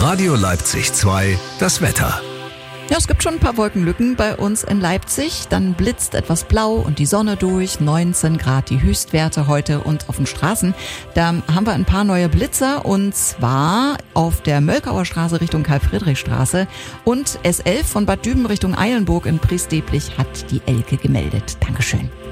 Radio Leipzig 2, das Wetter. Ja, es gibt schon ein paar Wolkenlücken bei uns in Leipzig. Dann blitzt etwas blau und die Sonne durch. 19 Grad die Höchstwerte heute und auf den Straßen. Da haben wir ein paar neue Blitzer und zwar auf der Mölkauer Straße Richtung Karl-Friedrich-Straße und S11 von Bad Düben Richtung Eilenburg in Priestdeblich hat die Elke gemeldet. Dankeschön.